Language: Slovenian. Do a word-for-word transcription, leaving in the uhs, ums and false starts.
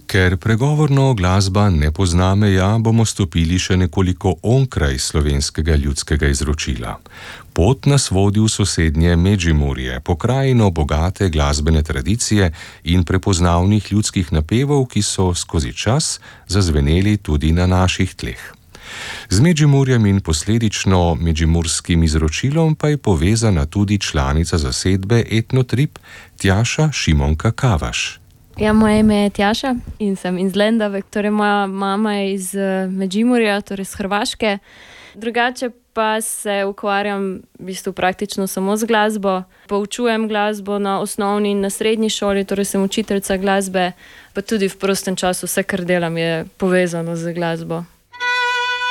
Ker pregovorno glasba ne pozna meja, bomo stopili še nekoliko onkraj slovenskega ljudskega izročila. Pot nas vodi v sosednje Medžimurje, pokrajino bogate glasbene tradicije in prepoznavnih ljudskih napevov, ki so skozi čas zazveneli tudi na naših tleh. Z Medžimurjem in posledično medžimurskim izročilom pa je povezana tudi članica zasedbe Etnotrip Tjaša Šimonka Kavaš. Ja, moje ime je Tjaša in sem iz Lendave, torej moja mama je iz Medžimurja, torej iz Hrvaške. Drugače pa se ukvarjam v bistvu praktično samo z glasbo. Poučujem glasbo na osnovni in na srednji šoli, torej sem učiteljica glasbe, pa tudi v prostem času vse, kar delam, je povezano z glasbo.